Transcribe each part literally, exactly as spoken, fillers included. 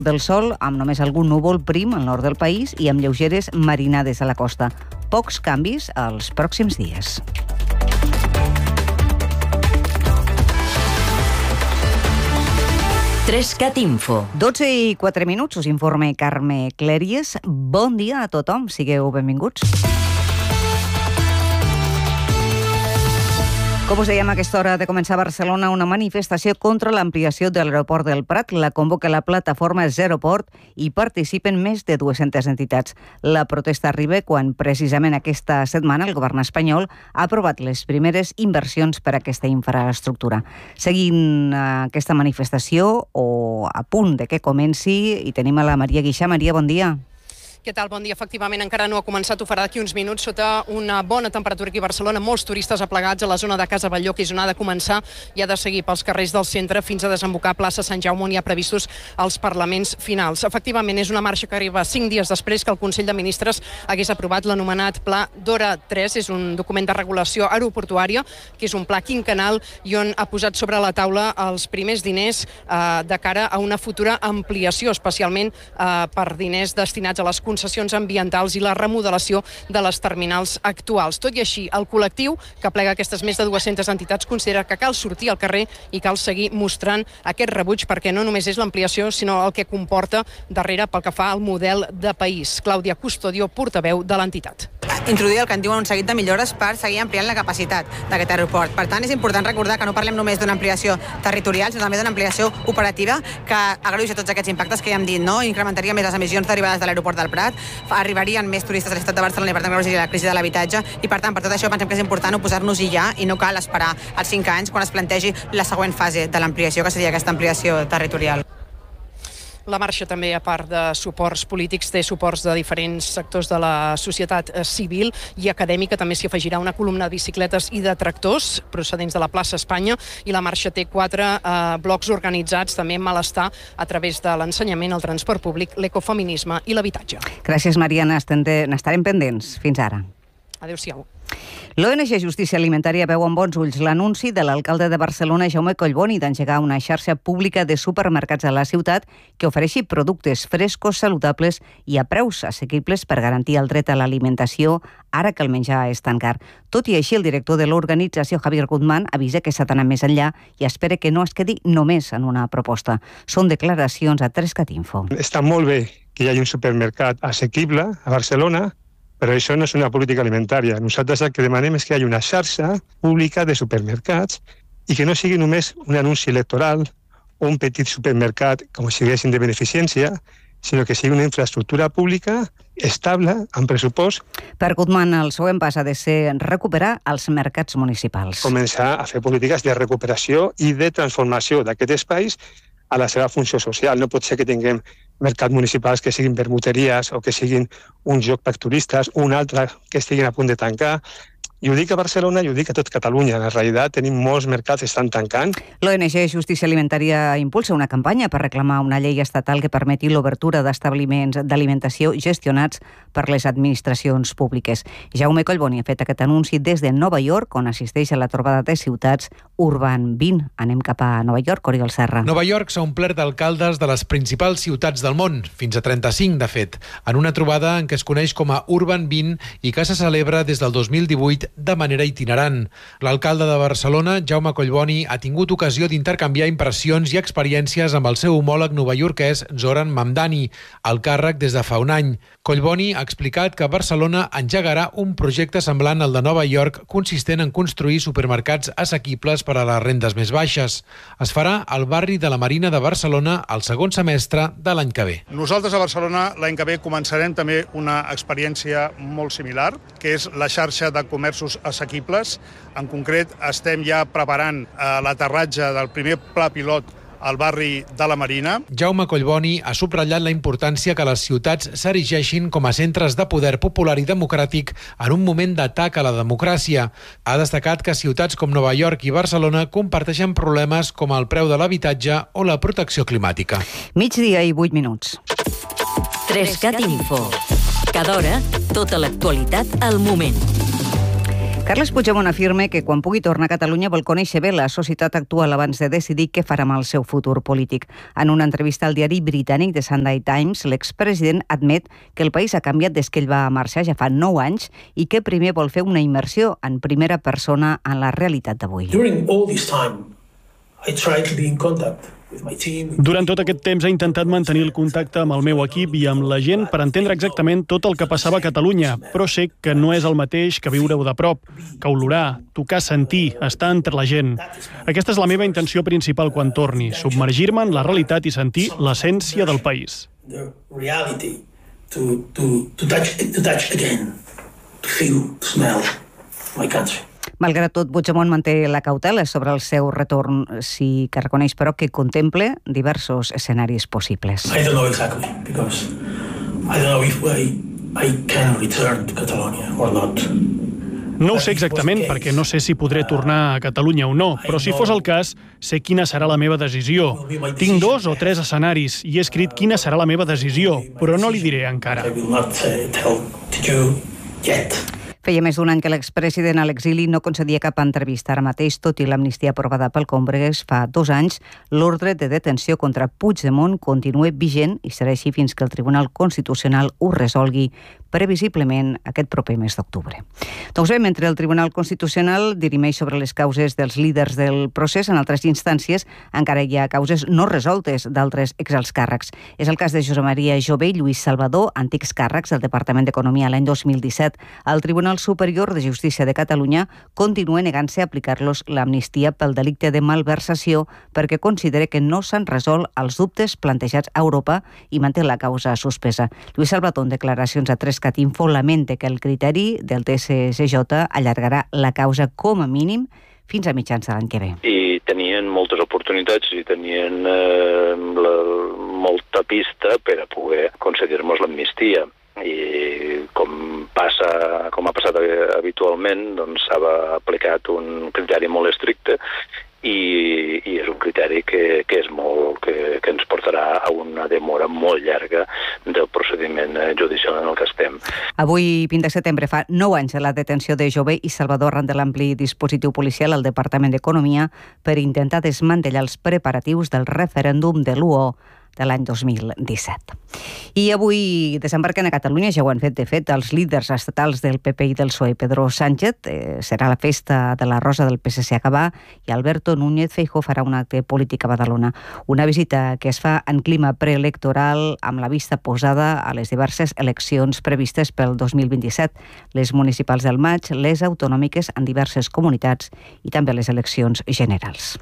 del sol, amb només algun núvol prim al nord del país i amb lleugeres marinades a la costa. Pocs canvis els pròxims dies. Trescat Info. dotze i quatre minuts, us informa Carme Clèries. Bon dia a tothom, sigueu benvinguts. Com us dèiem, a aquesta hora de començar a Barcelona una manifestació contra l'ampliació de l'aeroport del Prat. La convoca la plataforma Zero Port i participen més de dues-centes entitats. La protesta arriba quan precisament aquesta setmana el govern espanyol ha aprovat les primeres inversions per a aquesta infraestructura. Seguint aquesta manifestació, o a punt de que comenci, i tenim a la Maria Guixà. Maria, bon dia. Què tal? Bon dia. Efectivament, encara no ha començat, ho farà d'aquí uns minuts, sota una bona temperatura aquí a Barcelona. Molts turistes aplegats a la zona de Casa Batlló, que és on ha de començar i ha de seguir pels carrers del centre fins a desembocar a plaça Sant Jaume, on hi ha previstos els parlaments finals. Efectivament, és una marxa que arriba cinc dies després que el Consell de Ministres hagués aprovat l'anomenat Pla Dora tres. És un document de regulació aeroportuària, que és un pla quinquennal i on ha posat sobre la taula els primers diners eh, de cara a una futura ampliació, especialment eh, per diners destinats a les concessions ambientals i la remodelació de les terminals actuals. Tot i així, el col·lectiu que plega aquestes més de dues-centes entitats considera que cal sortir al carrer i cal seguir mostrant aquest rebuig, perquè no només és l'ampliació, sinó el que comporta darrere pel que fa al model de país. Clàudia Custodio, portaveu de l'entitat. Introduir el que en diuen un seguit de millores per seguir ampliant la capacitat d'aquest aeroport. Per tant, és important recordar que no parlem només d'una ampliació territorial, sinó també d'una ampliació operativa que agreuja tots aquests impactes que ja hem dit, no? Incrementaria més les emissions derivades de l'aeroport del Prat, arribarien més turistes a la ciutat de Barcelona i per tant agreujaria la crisi de l'habitatge, i per tant, per tot això pensem que és important oposar-nos-hi ja i no cal esperar els cinc anys quan es plantegi la següent fase de l'ampliació, que seria aquesta ampliació territorial. La marxa també, a part de suports polítics, té suports de diferents sectors de la societat civil i acadèmica. També s'hi afegirà una columna de bicicletes i de tractors procedents de la plaça Espanya, i la marxa té quatre eh, blocs organitzats també en malestar a través de l'ensenyament, el transport públic, l'ecofeminisme i l'habitatge. Gràcies, Mariana. N'estarem pendents. Fins ara. Adéu-siau. L'O N G Justícia Alimentària veu amb bons ulls l'anunci de l'alcalde de Barcelona, Jaume Collboni, d'engegar una xarxa pública de supermercats a la ciutat que ofereixi productes frescos, saludables i a preus assequibles per garantir el dret a l'alimentació ara que el menjar és tan car. Tot i així, el director de l'organització, Javier Guzmán, avisa que s'ha d'anar més enllà i espera que no es quedi només en una proposta. Són declaracions a Trescat Info. Està molt bé que hi hagi un supermercat assequible a Barcelona, però això no és una política alimentària. Nosaltres el que demanem és que hi hagi una xarxa pública de supermercats i que no sigui només un anunci electoral o un petit supermercat, com si diguéssim, de beneficència, sinó que sigui una infraestructura pública estable, amb pressupost. Per Guzmán, el següent pas ha de ser recuperar els mercats municipals. Començar a fer polítiques de recuperació i de transformació d'aquests espais a la seva funció social. No pot ser que tinguem mercats municipals que siguin vermuteries o que siguin un lloc per turistes, un altre que estiguin a punt de tancar. I ho dic a Barcelona i ho dic a tot Catalunya. En realitat tenim molts mercats que estan tancant. L'O N G Justícia Alimentària impulsa una campanya per reclamar una llei estatal que permeti l'obertura d'establiments d'alimentació gestionats per les administracions públiques. Jaume Collboni ha fet aquest anunci des de Nova York, on assisteix a la trobada de ciutats Urban vint. Anem cap a Nova York, Oriol Serra. Nova York s'ha omplert d'alcaldes de les principals ciutats del món, fins a trenta-cinc, de fet, en una trobada en què es coneix com a Urban vint i que se celebra des del dos mil divuit de manera itinerant. L'alcalde de Barcelona, Jaume Collboni, ha tingut ocasió d'intercanviar impressions i experiències amb el seu homòleg novaiorquès Zoran Mamdani, al càrrec des de fa un any. Collboni ha explicat que Barcelona engegarà un projecte semblant al de Nova York, consistent en construir supermercats assequibles per a les rendes més baixes. Es farà al barri de la Marina de Barcelona el segon semestre de l'any que ve. Nosaltres a Barcelona l'any que ve començarem també una experiència molt similar, que és la xarxa de comerços assequibles. En concret, estem ja preparant l'aterratge del primer pla pilot al barri de la Marina. Jaume Collboni ha subratllat la importància que les ciutats s'erigeixin com a centres de poder popular i democràtic en un moment d'atac a la democràcia. Ha destacat que ciutats com Nova York i Barcelona comparteixen problemes com el preu de l'habitatge o la protecció climàtica. Migdia i vuit minuts. Trescat Info. Cada hora, tota l'actualitat al moment. Carles Puigdemont afirma que quan pugui tornar a Catalunya vol conèixer bé la societat actual abans de decidir què farà amb el seu futur polític. En una entrevista al diari britànic The Sunday Times, l'expresident admet que el país ha canviat des que ell va marxar ja fa nou anys i que primer vol fer una immersió en primera persona en la realitat d'avui. During all this time, I tried to be in contact. Durant tot aquest temps he intentat mantenir el contacte amb el meu equip i amb la gent per entendre exactament tot el que passava a Catalunya, però sé que no és el mateix que viure-ho de prop, que olorar, tocar, sentir, estar entre la gent. Aquesta és la meva intenció principal quan torni, submergir-me en la realitat i sentir l'essència del país. The reality, to, to, to touch, to touch again, to feel, to smell my country. Malgrat tot, Puigdemont manté la cautela sobre el seu retorn, sí que reconeix, però, que contemple diversos escenaris possibles. I don't know exactly, because I don't know if I, I can return to Catalonia or not. No ho sé exactament, perquè no sé si podré tornar a Catalunya o no, però si fos el cas, sé quina serà la meva decisió. Tinc dos o tres escenaris i he escrit quina serà la meva decisió, però no li diré encara. I will not uh, tell to you yet. Feia més d'un any que l'expresident a l'exili no concedia cap entrevista. Ara mateix, tot i l'amnistia aprovada pel Congrés fa dos anys, l'ordre de detenció contra Puigdemont continua vigent i serà així fins que el Tribunal Constitucional ho resolgui previsiblement aquest proper mes d'octubre. Doncs bé, mentre el Tribunal Constitucional dirimeix sobre les causes dels líders del procés, en altres instàncies encara hi ha causes no resoltes d'altres exalts càrrecs. És el cas de Josep Maria Jové i Lluís Salvador, antics càrrecs del Departament d'Economia l'any dos mil disset. El Tribunal Superior de Justícia de Catalunya continua negant-se a aplicar-los l'amnistia pel delicte de malversació perquè considera que no s'han resolt els dubtes plantejats a Europa i manté la causa suspesa. Lluís Salvador, en declaracions a tres cat info, lamenta que el criteri del T S C J allargarà la causa com a mínim fins a mitjans de l'any que ve. I tenien moltes oportunitats i tenien eh, la, molta pista per a poder concedir-nos l'amnistia. I com passa, com ha passat habitualment, doncs s'ha aplicat un criteri molt estricte i, i és un criteri que, que és molt, que, que ens portarà a una demora molt llarga del procediment judicial en el que estem. Avui, vint de setembre, fa nou anys de la detenció de Jové i Salvador arran de l'ampli dispositiu policial al Departament d'Economia per intentar desmantellar els preparatius del referèndum de l'U O de l'any dos mil disset. I avui desembarquen a Catalunya, ja ho han fet, de fet, els líders estatals del P P i del P S O E. Pedro Sánchez eh, serà la festa de la Rosa del P S C a Gavà i Alberto Núñez Feijóo farà un acte polític a Badalona. Una visita que es fa en clima preelectoral amb la vista posada a les diverses eleccions previstes pel dos mil vint-i-set, les municipals del maig, les autonòmiques en diverses comunitats i també les eleccions generals.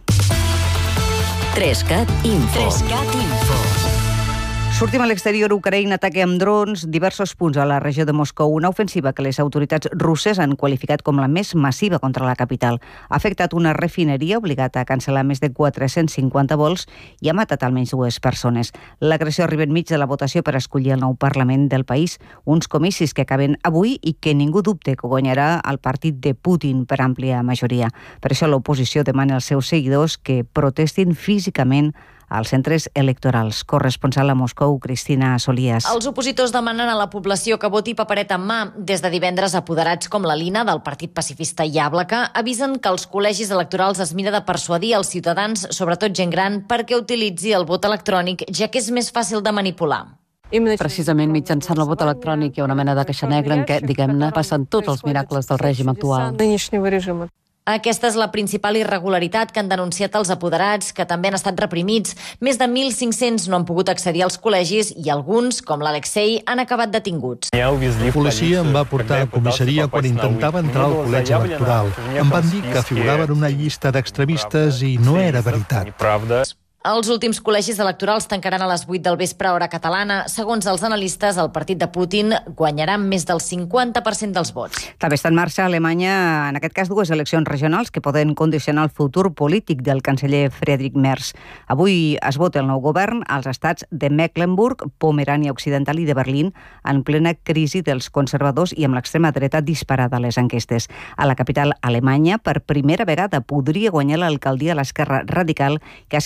Trescat Info. Trescat Info. Sortim a l'exterior. Ucraïna ataca amb drons diversos punts a la regió de Moscou, una ofensiva que les autoritats russes han qualificat com la més massiva contra la capital. Ha afectat una refineria, obligat a cancel·lar més de quatre-cents cinquanta vols i ha matat almenys dues persones. L'agressió arriba enmig de la votació per escollir el nou Parlament del país, uns comicis que acaben avui i que ningú dubte que guanyarà el partit de Putin per àmplia majoria. Per això l'oposició demana als seus seguidors que protestin físicament als centres electorals. Corresponsal a Moscou, Cristina Solías. Els opositors demanen a la població que voti papereta en mà. Des de divendres, apoderats com la Lina, del Partit Pacifista Yàblaca, avisen que els col·legis electorals es mira de persuadir els ciutadans, sobretot gent gran, perquè utilitzi el vot electrònic, ja que és més fàcil de manipular. Precisament mitjançant el vot electrònic hi ha una mena de caixa negra en què, diguem-ne, passen tots els miracles del règim actual. Aquesta és la principal irregularitat que han denunciat els apoderats, que també han estat reprimits. Més de mil cinc-cents no han pogut accedir als col·legis i alguns, com l'Alexei, han acabat detinguts. La policia em va portar a comissaria quan intentava entrar al col·legi electoral. Em van dir que figurava en una llista d'extremistes i no era veritat. Els últims col·legis electorals tancaran a les vuit del vespre hora catalana. Segons els analistes, el partit de Putin guanyarà més del cinquanta per cent dels vots. També està en marxa a Alemanya, en aquest cas, dues eleccions regionals que poden condicionar el futur polític del canceller Friedrich Merz. Avui es vota el nou govern als estats de Mecklenburg, Pomerània Occidental i de Berlín, en plena crisi dels conservadors i amb l'extrema dreta disparada a les enquestes. A la capital alemanya, per primera vegada, podria guanyar l'alcaldia a l'esquerra radical, que ha centrat la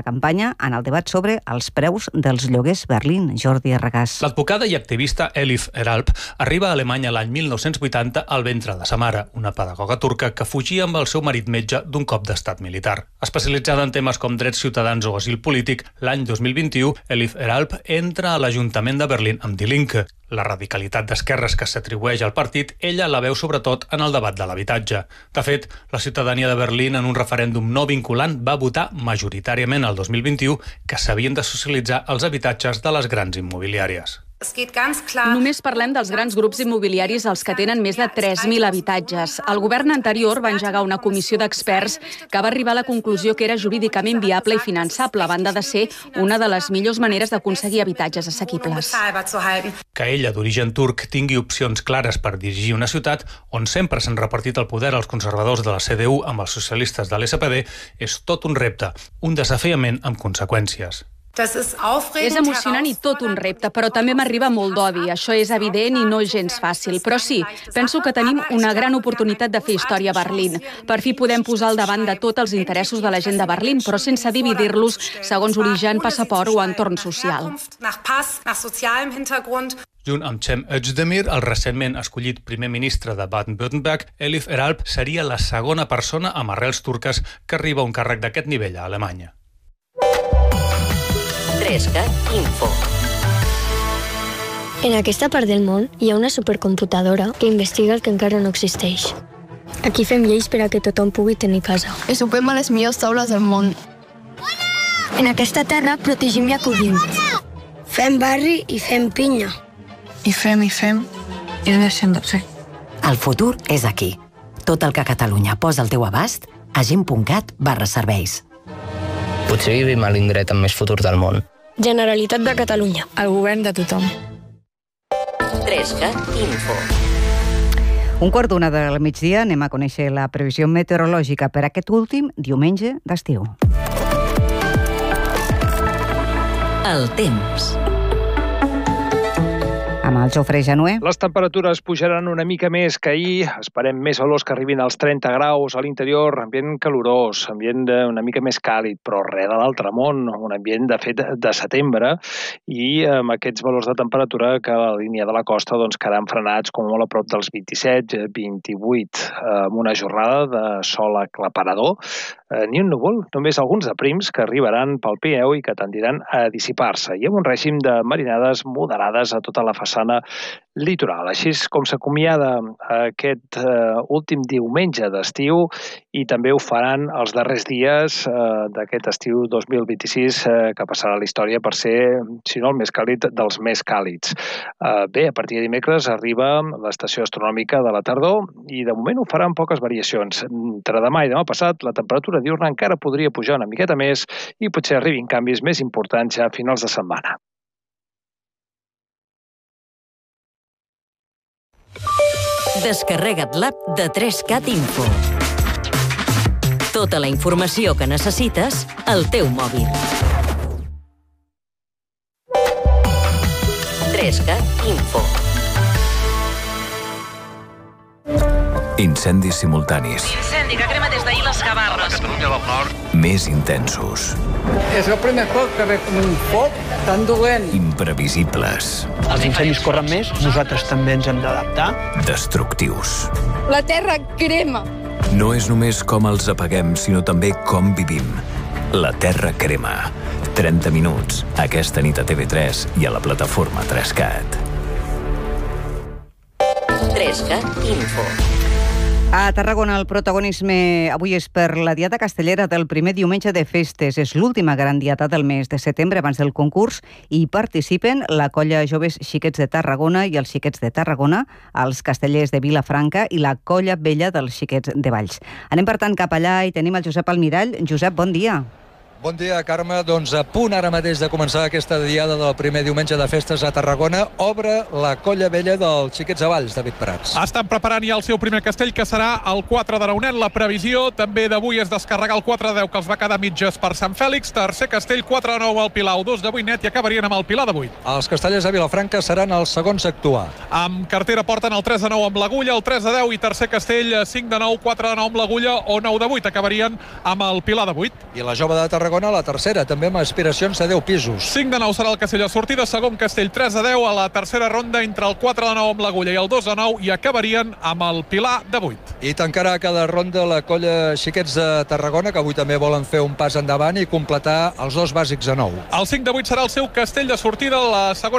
campanya en el debat sobre els preus dels lloguers Berlín. Jordi Arragàs. L'advocada i activista Elif Eralp arriba a Alemanya l'any mil nou-cents vuitanta al ventre de sa mare, una pedagoga turca que fugia amb el seu marit metge d'un cop d'estat militar. Especialitzada en temes com drets ciutadans o asil polític, l'any dos mil vint-i-u, Elif Eralp entra a l'Ajuntament de Berlín amb Die Linke. La radicalitat d'esquerres que s'atribueix al partit, ella la veu sobretot en el debat de l'habitatge. De fet, la ciutadania de Berlín en un referèndum no vinculant va votar majoritàriament el dos mil vint-i-u que s'havien de socialitzar els habitatges de les grans immobiliàries. Només parlem dels grans grups immobiliaris, els que tenen més de tres mil habitatges. El govern anterior va engegar una comissió d'experts que va arribar a la conclusió que era jurídicament viable i finançable, a banda de ser una de les millors maneres d'aconseguir habitatges assequibles. Que ella, d'origen turc, tingui opcions clares per dirigir una ciutat on sempre s'han repartit el poder als conservadors de la C D U amb els socialistes de l'S P D és tot un repte, un desafiament amb conseqüències. És emocionant i tot un repte, però també m'arriba molt d'odi. Això és evident i no és gens fàcil. Però sí, penso que tenim una gran oportunitat de fer història a Berlín. Per fi podem posar al davant de tot els interessos de la gent de Berlín, però sense dividir-los segons origen, passaport o entorn social. Junt amb Cem Özdemir, el recentment escollit primer ministre de Baden-Württemberg, Elif Eralp seria la segona persona amb arrels turques que arriba a un càrrec d'aquest nivell a Alemanya. tres cat Info. En aquesta part del món hi ha una supercomputadora que investiga el que encara no existeix. Aquí fem lleis per a que tothom pugui tenir casa. I sopem a les millors taules del món. En aquesta terra protegim i acollim. Fem barri i fem pinya. I fem i fem i deixem de fer. El futur és aquí. Tot el que Catalunya posa al teu abast a gent punt cat barra serveis. Potser vivim a l'indret amb més futur del món. Generalitat de Catalunya. El govern de tothom. tres cat Info. Un quart d'una del migdia anem a conèixer la previsió meteorològica per aquest últim diumenge d'estiu. El temps. Amb el Jofre Januer. Les temperatures pujaran una mica més que ahir. Esperem més valors que arribin als trenta graus a l'interior, ambient calorós, ambient una mica més càlid, però res de l'altre món, un ambient de fet de setembre, i amb aquests valors de temperatura que a la línia de la costa doncs, quedaran frenats com molt a prop dels vint-i-set vint-i-vuit, amb una jornada de sol aclaparador, ni un núvol, només alguns de prims que arribaran pel Pirineu i que tendiran a dissipar-se, i amb un règim de marinades moderades a tota la façana litoral. Així és com s'acomiada aquest uh, últim diumenge d'estiu i també ho faran els darrers dies uh, d'aquest estiu dos mil vint-i-sis uh, que passarà a la història per ser, si no el més càlid, dels més càlids. Uh, bé, a partir de dimecres arriba l'estació astronòmica de la tardor i de moment ho farà amb poques variacions. Entre demà i demà passat la temperatura diurna encara podria pujar una miqueta més i potser arribin canvis més importants ja a finals de setmana. Descarrega't l'app de tres cat Info. Tota la informació que necessites al teu mòbil. tres cat Info. Incendis simultanis. Incendi que crema des d'ahir les Gavarres. Catalunya del Nord. Més intensos. És el primer cop que veig un foc tan dolent. Imprevisibles. Els incendis corren més, nosaltres també ens hem d'adaptar. Destructius. La terra crema. No és només com els apaguem, sinó també com vivim. La terra crema. trenta minuts, aquesta nit a T V tres i a la plataforma tres cat. tres cat Info. A Tarragona el protagonisme avui és per la Diada Castellera del primer diumenge de festes. És l'última gran diada del mes de setembre abans del concurs i hi participen la colla Joves Xiquets de Tarragona i els Xiquets de Tarragona, els castellers de Vilafranca i la colla vella dels Xiquets de Valls. Anem per tant cap allà i tenim el Josep Almirall. Josep, bon dia. Bon dia, Carme. Doncs a punt ara mateix de començar aquesta diada del primer diumenge de festes a Tarragona, obre la colla vella dels Xiquets de Valls, David Prats. Estan preparant ja el seu primer castell, que serà el quatre de Raunet. La previsió també d'avui és descarregar el quatre de deu, que els va quedar mitges per Sant Fèlix. Tercer castell, quatre de nou al Pilau, dos de vuit net i acabarien amb el Pilar de vuit. Els castellers de Vilafranca seran els segons a actuar. Amb cartera porten el tres de nou amb l'Agulla, el tres de deu i tercer castell, cinc de nou, quatre de nou amb l'Agulla o nou de vuit. Acabarien amb el Pilar de vuit. I la jove de Tarragona Tarragona a la tercera, també amb aspiracions a deu pisos. cinc de nou serà el Castell de sortida, segon Castell tres a deu a la tercera ronda, entre el quatre de nou amb l'Agulla i el dos de nou, i acabarien amb el Pilar de vuit. I tancarà cada ronda la colla Xiquets de Tarragona, que avui també volen fer un pas endavant i completar els dos bàsics a nou. El cinc de vuit serà el seu Castell de sortida, la segona